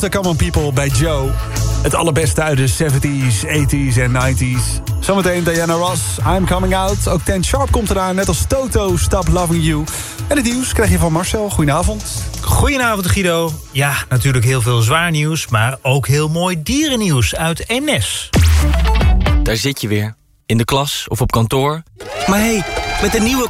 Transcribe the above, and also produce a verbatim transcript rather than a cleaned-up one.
The Common People bij Joe. Het allerbeste uit de zeventies, tachtiger en negentiger. Zometeen Diana Ross, I'm Coming Out. Ook Ten Sharp komt eraan, net als Toto, Stop Loving You. En het nieuws krijg je van Marcel. Goedenavond. Goedenavond, Guido. Ja, natuurlijk heel veel zwaar nieuws, maar ook heel mooi dierennieuws uit Eemnes. Daar zit je weer, in de klas of op kantoor. Maar hé, hey, met een nieuwe